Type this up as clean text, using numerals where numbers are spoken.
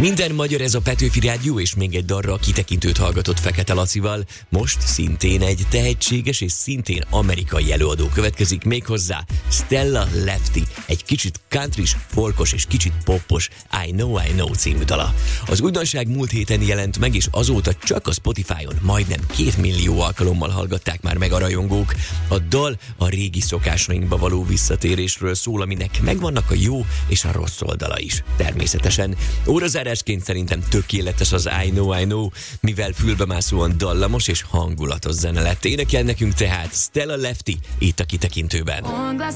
Minden magyar, ez a Petőfi Rádió, és még egy darra kitekintőt hallgatott Fekete Lacival. Most szintén egy tehetséges és szintén amerikai előadó következik, méghozzá Stella Lefty. Egy kicsit countrys, folkos és kicsit poppos I Know című dala. Az újdonság múlt héten jelent meg, és azóta csak a Spotify-on majdnem 2 millió alkalommal hallgatták már meg a rajongók. A dal a régi szokásainkba való visszatérésről szól, aminek megvannak a jó és a rossz oldala is. Természetesen órazárásként szerintem tökéletes az I Know, mivel fülbemászóan dallamos és hangulatos zene lett. Énekel nekünk tehát Stella Lefty itt a kitekintőben.